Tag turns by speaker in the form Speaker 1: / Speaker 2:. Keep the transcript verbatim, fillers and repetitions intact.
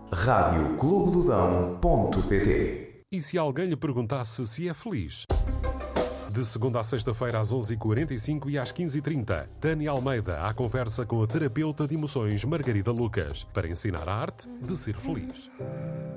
Speaker 1: rádio clube do dão ponto pt.
Speaker 2: E se alguém lhe perguntasse se é feliz? De segunda a sexta-feira às onze e quarenta e cinco e às quinze e trinta, Tânia Almeida à conversa com a terapeuta de emoções Margarida Lucas para ensinar a arte de ser feliz.